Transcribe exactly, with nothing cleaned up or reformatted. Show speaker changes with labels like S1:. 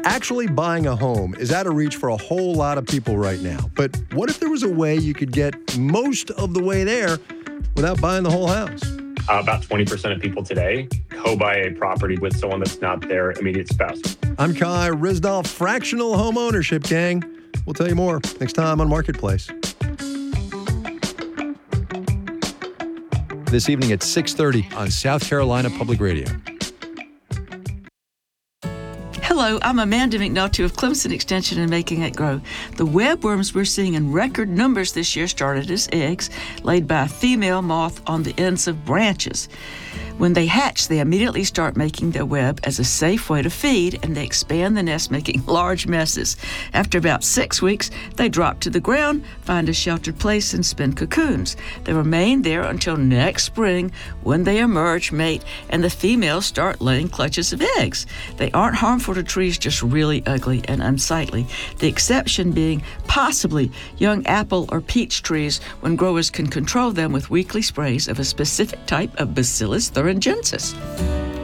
S1: Actually buying a home is out of reach for a whole lot of people right now. But what if there was a way you could get most of the way there without buying the whole house?
S2: Uh, about twenty percent of people today co-buy a property with someone that's not their immediate spouse.
S1: I'm Kai Ryssdal, Fractional Home Ownership Gang. We'll tell you more next time on Marketplace.
S3: This evening at six thirty on South Carolina Public Radio.
S4: Hello, I'm Amanda McNulty of Clemson Extension and Making It Grow. The webworms we're seeing in record numbers this year started as eggs laid by a female moth on the ends of branches. When they hatch, they immediately start making their web as a safe way to feed, and they expand the nest, making large messes. After about six weeks, they drop to the ground, find a sheltered place, and spin cocoons. They remain there until next spring, when they emerge, mate, and the females start laying clutches of eggs. They aren't harmful to trees, just really ugly and unsightly. The exception being possibly young apple or peach trees, when growers can control them with weekly sprays of a specific type of Bacillus thuringiensis.